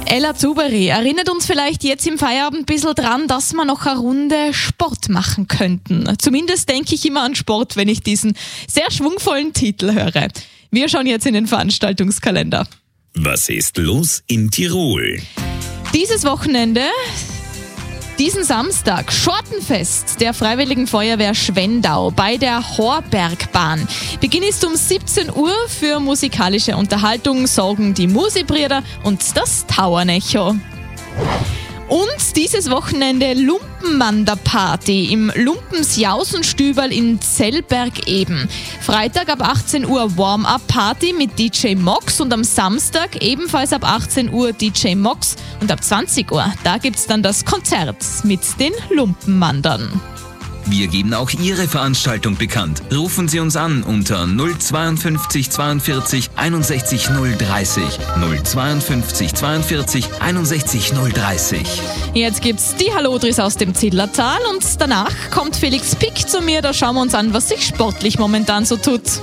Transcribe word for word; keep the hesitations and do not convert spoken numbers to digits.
Ella Zuberi erinnert uns vielleicht jetzt im Feierabend ein bisschen dran, dass wir noch eine Runde Sport machen könnten. Zumindest denke ich immer an Sport, wenn ich diesen sehr schwungvollen Titel höre. Wir schauen jetzt in den Veranstaltungskalender. Was ist los in Tirol? Dieses Wochenende, diesen Samstag, Schortenfest der Freiwilligen Feuerwehr Schwendau bei der Horbergbahn. Beginn ist um siebzehn Uhr. Für musikalische Unterhaltung sorgen die Musi-Brüder und das Tauernecho. Und dieses Wochenende Lumpenmanderparty im Lumpensjausenstüberl in Zellberg eben. Freitag ab achtzehn Uhr Warm-Up-Party mit D J Mox und am Samstag ebenfalls ab achtzehn Uhr D J Mox und ab zwanzig Uhr, da gibt's dann das Konzert mit den Lumpenmandern. Wir geben auch Ihre Veranstaltung bekannt. Rufen Sie uns an unter null zweiundfünfzig zweiundvierzig einundsechzig null dreißig. null zweiundfünfzig zweiundvierzig einundsechzig null dreißig. Jetzt gibt's die Hallodris aus dem Zillertal und danach kommt Felix Pick zu mir. Da schauen wir uns an, was sich sportlich momentan so tut.